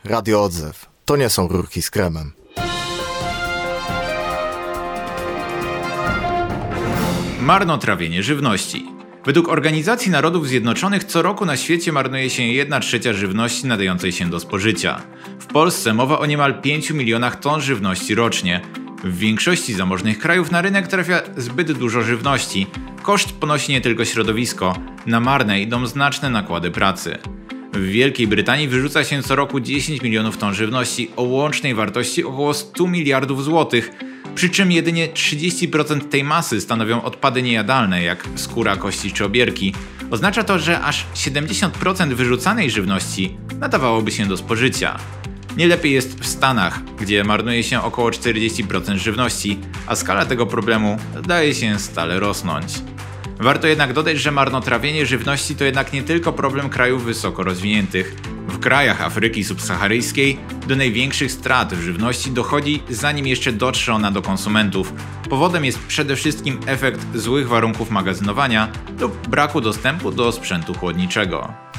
Radio Odzew. To nie są rurki z kremem. Marnotrawienie żywności. Według Organizacji Narodów Zjednoczonych co roku na świecie marnuje się 1/3 żywności nadającej się do spożycia. W Polsce mowa o niemal 5 milionach ton żywności rocznie. W większości zamożnych krajów na rynek trafia zbyt dużo żywności. Koszt ponosi nie tylko środowisko, na marne idą znaczne nakłady pracy. W Wielkiej Brytanii wyrzuca się co roku 10 milionów ton żywności o łącznej wartości około 100 miliardów złotych, przy czym jedynie 30% tej masy stanowią odpady niejadalne, jak skóra, kości czy obierki. Oznacza to, że aż 70% wyrzucanej żywności nadawałoby się do spożycia. Nie lepiej jest w Stanach, gdzie marnuje się około 40% żywności, a skala tego problemu zdaje się stale rosnąć. Warto jednak dodać, że marnotrawienie żywności to jednak nie tylko problem krajów wysoko rozwiniętych. W krajach Afryki subsaharyjskiej do największych strat w żywności dochodzi, zanim jeszcze dotrze ona do konsumentów. Powodem jest przede wszystkim efekt złych warunków magazynowania lub braku dostępu do sprzętu chłodniczego.